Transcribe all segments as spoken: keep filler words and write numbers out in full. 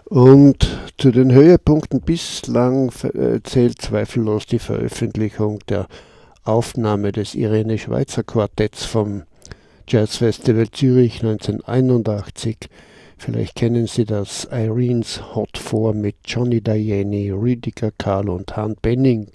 Und zu den Höhepunkten bislang äh, zählt zweifellos die Veröffentlichung der Aufnahme des Irene Schweizer Quartetts vom Jazzfestival Zürich neunzehnhunderteinundachtzig. Vielleicht kennen Sie das Irene's Hot Four mit Johnny Diani, Rüdiger Karl und Han Benning.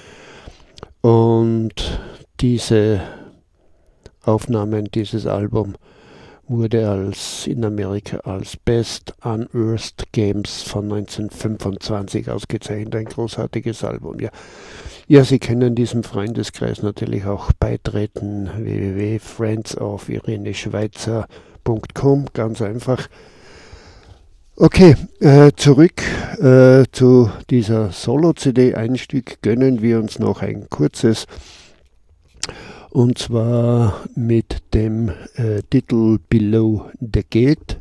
Und diese Aufnahmen, dieses Album wurde als in Amerika als Best Unearthed Games von neunzehnhundertfünfundzwanzig ausgezeichnet. Ein großartiges Album. Ja, ja, Sie können diesem Freundeskreis natürlich auch beitreten. w w w punkt friends of irene schweizer punkt com, ganz einfach. Okay, äh, zurück äh, zu dieser Solo-C D. Ein Stück gönnen wir uns noch ein kurzes. Und zwar mit dem äh, Titel Below the Gate.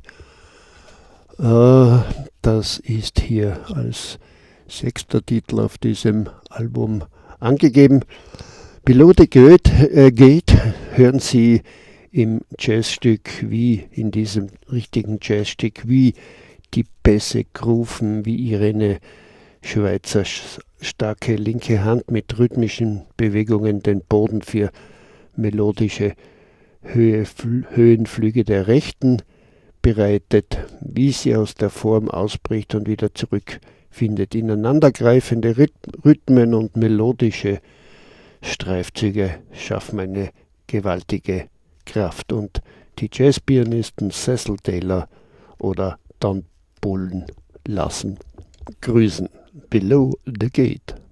Äh, das ist hier als sechster Titel auf diesem Album angegeben. Below the Gate, äh, Gate hören Sie im Jazzstück wie, in diesem richtigen Jazzstück, wie die Bässe grooven, wie Irene Schweizer starke linke Hand mit rhythmischen Bewegungen den Boden für melodische Höhe, Höhenflüge der Rechten bereitet, wie sie aus der Form ausbricht und wieder zurückfindet. Ineinandergreifende Rhythmen und melodische Streifzüge schaffen eine gewaltige Kraft. Und die Jazzpianisten Cecil Taylor oder Don Bolden lassen grüßen. Below the Gate.